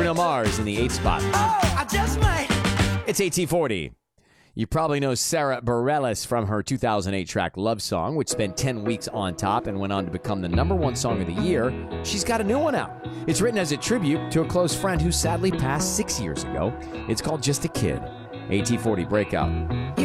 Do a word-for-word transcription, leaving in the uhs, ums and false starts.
Bruno Mars in the eighth spot. Oh, I just might. It's eighteen forty. You probably know Sarah Bareilles from her two thousand eight track Love Song, which spent ten weeks on top and went on to become the number one song of the year. She's got a new one out. It's written as a tribute to a close friend who sadly passed six years ago. It's called Just a Kid. eighteen forty Breakout.